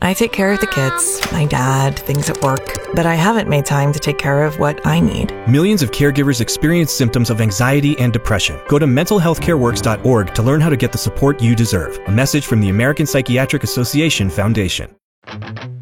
I take care of the kids, my dad, things at work, but I haven't made time to take care of what I need. Millions of caregivers experience symptoms of anxiety and depression. Go to mentalhealthcareworks.org to learn how to get the support you deserve. A message from the American Psychiatric Association Foundation.